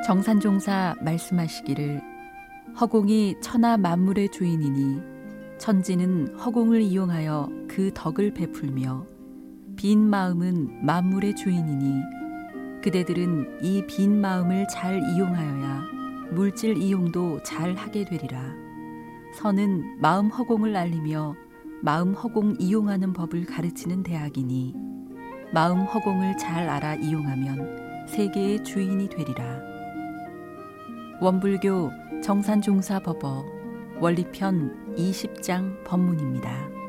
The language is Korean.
정산종사 말씀하시기를 허공이 천하 만물의 주인이니 천지는 허공을 이용하여 그 덕을 베풀며 빈 마음은 만물의 주인이니 그대들은 이 빈 마음을 잘 이용하여야 물질 이용도 잘 하게 되리라. 선은 마음 허공을 알리며 마음 허공 이용하는 법을 가르치는 대학이니 마음 허공을 잘 알아 이용하면 세계의 주인이 되리라. 원불교 정산종사 법어 원리편 20장 법문입니다.